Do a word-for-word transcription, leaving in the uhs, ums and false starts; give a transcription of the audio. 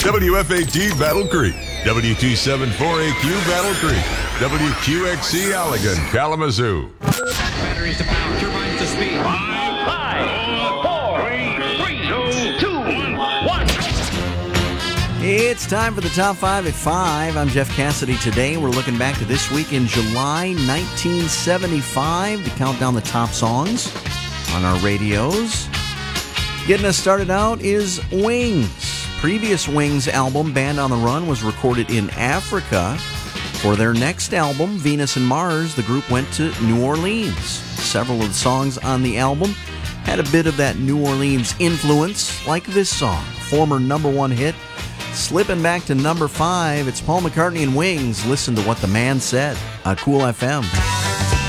W F A T Battle Creek, W two seventy-four A Q Battle Creek, W Q X C Allegan, Kalamazoo. Batteries to power, turbines to speed. Five, five, four, three, two, one. It's time for the Top five at five. I'm Jeff Cassidy. Today we're looking back to this week in July nineteen seventy-five to count down the top songs on our radios. Getting us started out is Wings. Previous Wings album, Band on the Run, was recorded in Africa. For their next album, Venus and Mars, the group went to New Orleans. Several of the songs on the album had a bit of that New Orleans influence, like this song, former number one hit. Slipping back to number five, it's Paul McCartney and Wings. Listen to what the man said on Cool F M.